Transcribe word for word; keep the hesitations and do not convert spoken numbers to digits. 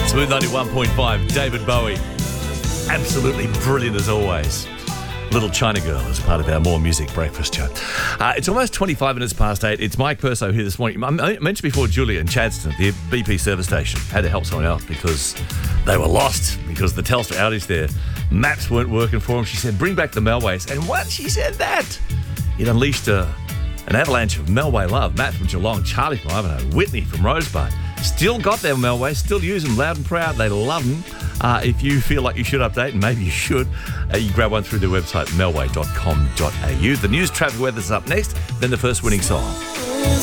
Smooth ninety-one point five, David Bowie. Absolutely brilliant as always. Little China Girl is part of our More Music breakfast show. Uh, it's almost twenty-five minutes past eight. It's Mike Perso here this morning. I mentioned before Julia in Chadston, the B P service station, had to help someone out because they were lost because the Telstra outage there. Maps weren't working for them. She said, bring back the Melways. And once she said that, it unleashed a, an avalanche of Melway love. Matt from Geelong, Charlie from Ivanhoe, Whitney from Rosebud. Still got their Melways, still use them loud and proud. They love them. Uh, if you feel like you should update, and maybe you should, uh, you grab one through their website, melway dot com dot a u. The news, traffic, weather's up next, then the first winning song.